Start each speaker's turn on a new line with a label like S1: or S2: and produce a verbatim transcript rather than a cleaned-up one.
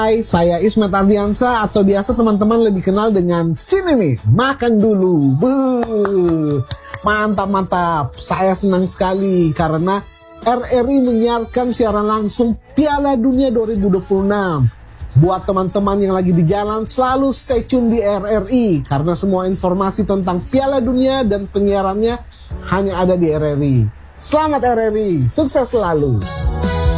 S1: Hai, saya Ismet Ardiansa atau biasa teman-teman lebih kenal dengan Sinimih. Makan dulu. Beuh. Mantap, mantap. Saya senang sekali karena R R I menyiarkan siaran langsung Piala Dunia dua ribu dua puluh enam. Buat teman-teman yang lagi di jalan, selalu stay tune di R R I karena semua informasi tentang Piala Dunia dan penyiarannya hanya ada di R R I. Selamat R R I, sukses selalu.